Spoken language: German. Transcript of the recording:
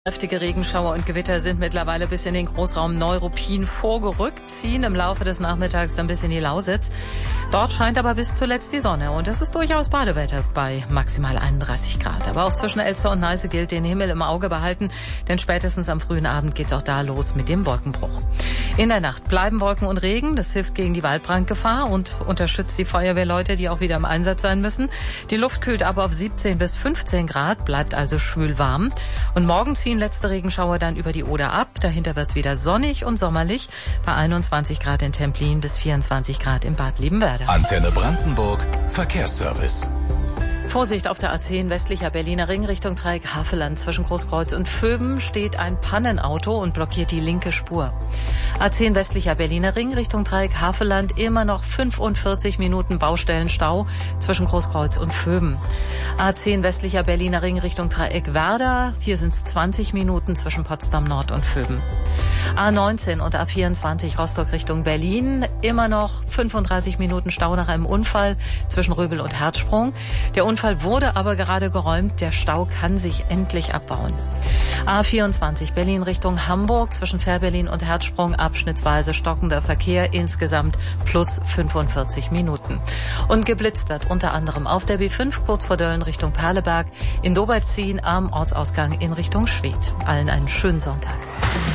Kräftige Regenschauer und Gewitter sind mittlerweile bis in den Großraum Neuruppin vorgerückt, ziehen im Laufe des Nachmittags dann bis in die Lausitz. Dort scheint aber bis zuletzt die Sonne und es ist durchaus Badewetter bei maximal 31 Grad. Aber auch zwischen Elster und Neiße gilt den Himmel im Auge behalten, denn spätestens am frühen Abend geht's auch da los mit dem Wolkenbruch. In der Nacht bleiben Wolken und Regen, das hilft gegen die Waldbrandgefahr und unterstützt die Feuerwehrleute, die auch wieder im Einsatz sein müssen. Die Luft kühlt ab auf 17 bis 15 Grad, bleibt also schwül warm. Und morgen ziehen letzte Regenschauer dann über die Oder ab. Dahinter wird's wieder sonnig und sommerlich bei 21 Grad in Templin bis 24 Grad in Bad Liebenwerda. Antenne Brandenburg Verkehrsservice. Vorsicht auf der A10 westlicher Berliner Ring Richtung Dreieck Havelland. Zwischen Großkreuz und Vöben steht ein Pannenauto und blockiert die linke Spur. A10 westlicher Berliner Ring Richtung Dreieck Havelland, immer noch 45 Minuten Baustellenstau zwischen Großkreuz und Vöben. A10 westlicher Berliner Ring Richtung Dreieck Werder, hier sind es 20 Minuten zwischen Potsdam Nord und Vöben. A19 und A24 Rostock Richtung Berlin, immer noch 35 Minuten Stau nach einem Unfall zwischen Röbel und Herzsprung. Der Unfall wurde aber gerade geräumt, der Stau kann sich endlich abbauen. A24 Berlin Richtung Hamburg, zwischen Fährberlin und Herzsprung abschnittsweise stockender Verkehr, insgesamt plus 45 Minuten. Und geblitzt wird unter anderem auf der B5 kurz vor Dölln Richtung Perleberg, in Dobertzin am Ortsausgang in Richtung Schwedt. Allen einen schönen Sonntag.